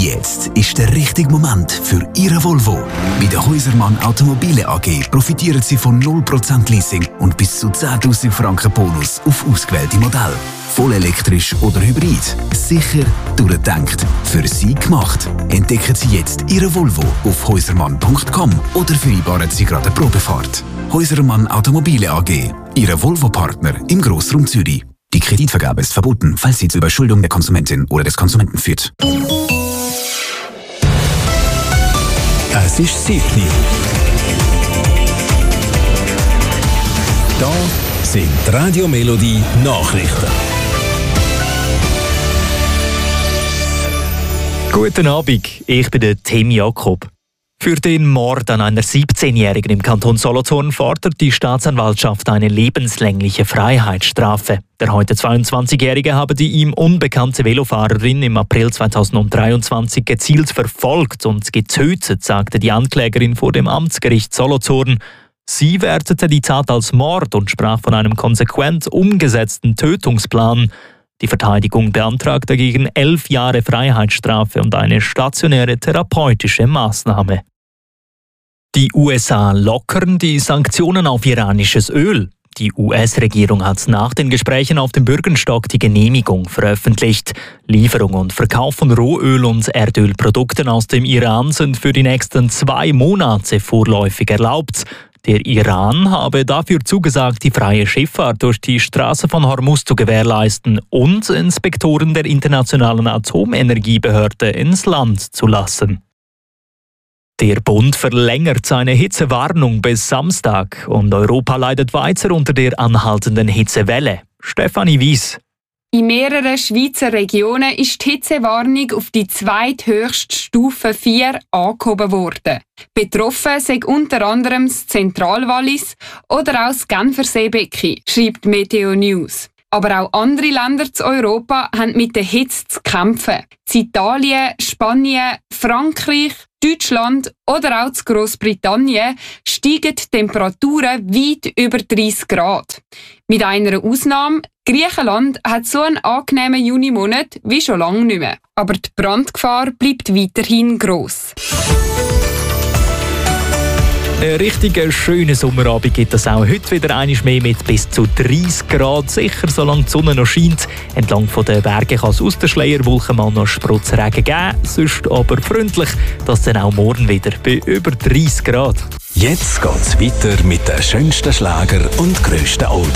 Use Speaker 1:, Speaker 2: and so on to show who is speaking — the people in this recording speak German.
Speaker 1: Jetzt ist der richtige Moment für Ihre Volvo. Bei der Häusermann Automobile AG profitieren Sie von 0% Leasing und bis zu 10'000 Franken Bonus auf ausgewählte Modelle. Voll elektrisch oder hybrid. Sicher, durchdacht, für Sie gemacht. Entdecken Sie jetzt Ihre Volvo auf häusermann.com oder vereinbaren Sie gerade eine Probefahrt. Häusermann Automobile AG, Ihre Volvo-Partner im Grossraum Zürich. Die Kreditvergabe ist verboten, falls sie zur Überschuldung der Konsumentin oder des Konsumenten führt.
Speaker 2: Es ist 7 Uhr. Da sind Radio Melodie Nachrichten.
Speaker 3: Guten Abend, ich bin der Tim Jakob. Für den Mord an einer 17-Jährigen im Kanton Solothurn fordert die Staatsanwaltschaft eine lebenslängliche Freiheitsstrafe. Der heute 22-Jährige habe die ihm unbekannte Velofahrerin im April 2023 gezielt verfolgt und getötet, sagte die Anklägerin vor dem Amtsgericht Solothurn. Sie wertete die Tat als Mord und sprach von einem konsequent umgesetzten Tötungsplan. Die Verteidigung beantragt dagegen 11 Jahre Freiheitsstrafe und eine stationäre therapeutische Maßnahme. Die USA lockern die Sanktionen auf iranisches Öl. Die US-Regierung hat nach den Gesprächen auf dem Bürgerstock die Genehmigung veröffentlicht. Lieferung und Verkauf von Rohöl und Erdölprodukten aus dem Iran sind für die nächsten 2 Monate vorläufig erlaubt. Der Iran habe dafür zugesagt, die freie Schifffahrt durch die Straße von Hormuz zu gewährleisten und Inspektoren der Internationalen Atomenergiebehörde ins Land zu lassen. Der Bund verlängert seine Hitzewarnung bis Samstag und Europa leidet weiter unter der anhaltenden Hitzewelle. Stefanie Wies.
Speaker 4: In mehreren Schweizer Regionen ist die Hitzewarnung auf die zweithöchste Stufe 4 angehoben worden. Betroffen sind unter anderem das Zentralwallis oder auch das Genferseebecken, schreibt Meteo News. Aber auch andere Länder in Europa haben mit der Hitze zu kämpfen. In Italien, Spanien, Frankreich, Deutschland oder auch in Grossbritannien steigen die Temperaturen weit über 30 Grad. Mit einer Ausnahme, Griechenland hat so einen angenehmen Junimonat wie schon lange nicht mehr. Aber die Brandgefahr bleibt weiterhin gross.
Speaker 3: Ein richtig schöner Sommerabend gibt es auch heute wieder einmal mehr mit bis zu 30 Grad. Sicher, solange die Sonne noch scheint. Entlang der Berge kann es aus der Schleierwolke mal noch Spritzregen geben. Sonst aber freundlich, dass dann auch morgen wieder bei über 30 Grad.
Speaker 2: Jetzt geht's weiter mit den schönsten Schlager und grössten Oldies.